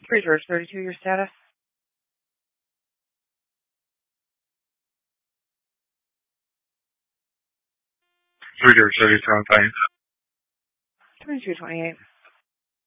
Free George 32, your status? 3 George 32 on plane. 2228.